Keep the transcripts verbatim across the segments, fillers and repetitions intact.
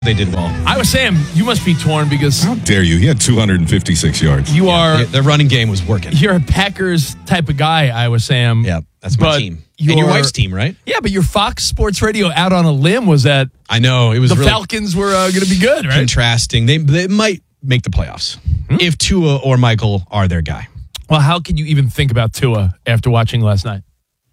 They did well. I was saying, you must be torn because How dare you? He had two hundred fifty-six yards. you are Yeah, the running game was working. you're a Packers type of guy, Iowa Sam. Yeah, that's my But team. And your you're- wife's team, right? Yeah, but your Fox Sports Radio out on a limb was that I know. It was the really Falcons were uh, going to be good, right? contrasting. They they might make the playoffs if Tua or Michael are their guy. Well, how can you even think about Tua after watching last night?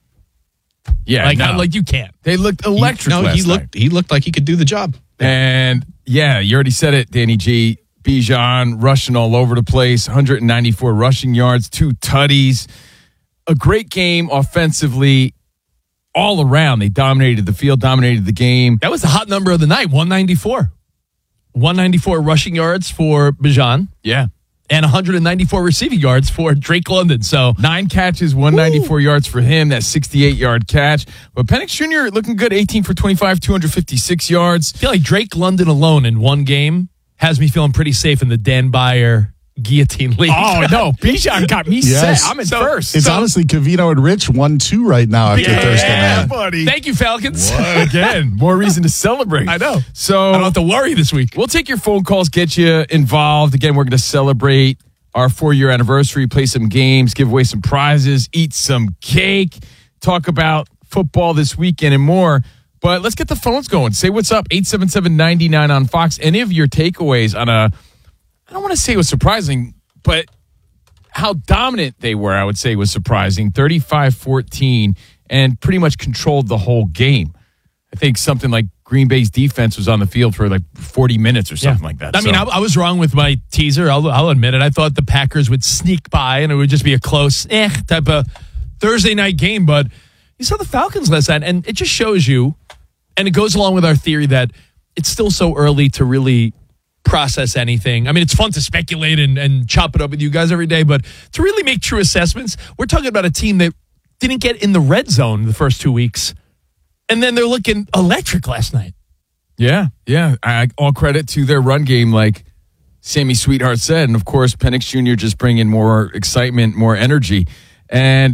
Yeah, Like, no. how, like you can't. They looked electric No, last he looked night. he looked like he could do the job. And yeah, you already said it, Danny G. Bijan rushing all over the place, one hundred ninety-four rushing yards, two tutties. A great game offensively all around. They dominated the field, dominated the game. That was the hot number of the night, one ninety-four. one ninety-four rushing yards for Bijan Yeah. and one hundred ninety-four receiving yards for Drake London. So Nine catches, one ninety-four yards for him. That sixty-eight-yard catch. But Penix Junior looking good, eighteen for twenty-five, two hundred fifty-six yards. I feel like Drake London alone in one game has me feeling pretty safe in the Dan Byer guillotine league. Oh, no. Bijan got me Yes. set. I'm in So- first. It's So- honestly Cavino and Rich one two right now after Yeah, Thursday night. buddy. Thank you, Falcons. Again, more reason to celebrate. I know. So I don't have to worry this week. we'll take your phone calls, get you involved. Again, we're going to celebrate our four-year anniversary, play some games, give away some prizes, eat some cake, talk about football this weekend and more. But let's get the phones going. Say what's up, eight seven seven, nine nine on Fox. Any of your takeaways on a, I don't want to say it was surprising, but how dominant they were, I would say, was surprising. thirty-five fourteen and pretty much controlled the whole game. I think something like Green Bay's defense was on the field for like forty minutes or something like that. I mean, I, So- I was wrong with my teaser. I'll, I'll admit it. I thought the Packers would sneak by and it would just be a close eh, type of Thursday night game. But you saw the Falcons last night, and it just shows you, and it goes along with our theory that it's still so early to really process anything. I mean, it's fun to speculate and, and chop it up with you guys every day, but to really make true assessments, we're talking about a team that didn't get in the red zone the first two weeks, and then they're looking electric last night. yeah, yeah. I, all credit to their run game, like Sammy Sweetheart said. And of course, Penix Junior just bringing more excitement, more energy. And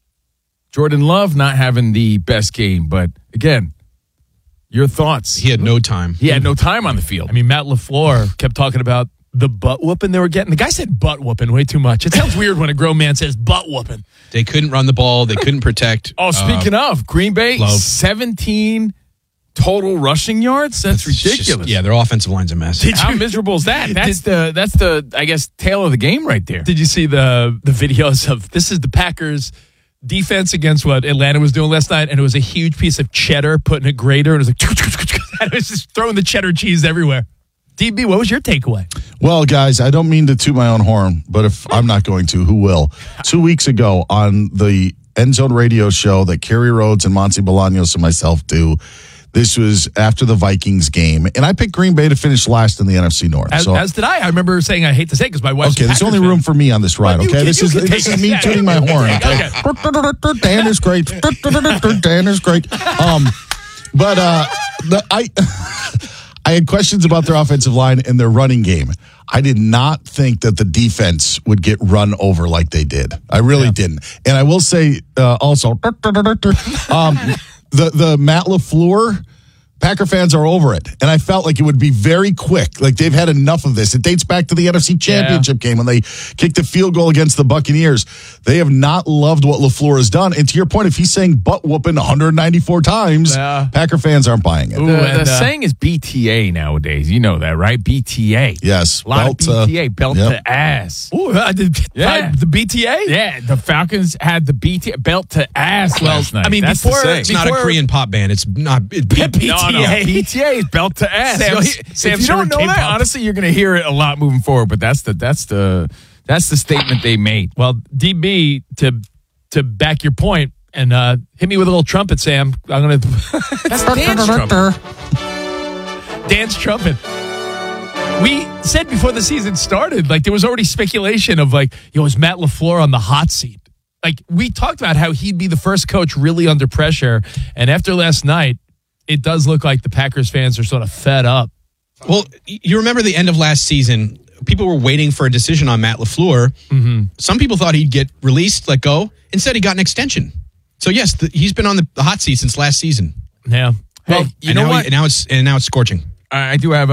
Jordan Love not having the best game. But again, your thoughts. He had no time. He had no time on the field. I mean, Matt LaFleur kept talking about the butt whooping they were getting. The guy said butt whooping way too much. It sounds weird when a grown man says butt whooping. They couldn't run the ball. They couldn't protect. Oh, speaking Uh, of, Green Bay, Love. seventeen total rushing yards? That's it's just- ridiculous. yeah, their offensive line's a mess. How miserable is that? That's the that's the I guess tail of the game right there. Did you see the the videos of this is the Packers defense against what Atlanta was doing last night? And it was a huge piece of cheddar put in a grater, and it was like and it was just throwing the cheddar cheese everywhere. D B, what was your takeaway? Well, guys, I don't mean to toot my own horn, but if I'm not going to, who will? Two weeks ago on the End Zone radio show that Kerry Rhodes and Monty Bolaños and myself do, this was after the Vikings game, and I picked Green Bay to finish last in the N F C North. As, so, as did I. I remember saying I hate to say because my wife's okay, a there's Packers only fan. room for me on this ride. Well, you Okay, can- this you is can this take is it. me Yeah, tooting yeah. my horn. Okay. Okay, Dan is great. Dan is great. Um, but uh, the, I. I had questions about their offensive line and their running game. I did not think that the defense would get run over like they did. I really yeah. didn't. And I will say uh, also, um, the the Matt LaFleur, Packer fans are over it. And I felt like it would be very quick. Like they've had enough of this. It dates back to the N F C Championship yeah. game when they kicked a field goal against the Buccaneers. They have not loved what LaFleur has done. And to your point, if he's saying butt whooping one hundred ninety-four times, yeah. Packer fans aren't buying it. Ooh, the, and, the uh, saying is B T A nowadays. You know that, right? B T A. Yes. A lot belt, of B T A, belt yep. to ass. Ooh, I did, yeah. the B T A? Yeah, the Falcons had the B T A, belt to ass well, last night. I mean, That's before, it's not a Korean pop band. It's not it, B T A. No, no. B T A is belt to ass. Sam, if Sam you don't know Sherman that, K-pop. honestly, you're going to hear it a lot moving forward. But that's the that's the that's the statement they made. Well, D B, to to back your point, and uh, hit me with a little trumpet, Sam. I'm going to. That's Dan's trumpet. Dan's trumpet. We said before the season started, like there was already speculation of like, yo, is Matt LaFleur on the hot seat? Like we talked about how he'd be the first coach really under pressure, and after last night, it does look like the Packers fans are sort of fed up. Well, you remember the end of last season, people were waiting for a decision on Matt LaFleur. Mm-hmm. Some people thought he'd get released, let go. Instead, he got an extension. So, yes, the, he's been on the hot seat since last season. Yeah. Well, hey, you and know now what? He, and now it's and now it's scorching. I do have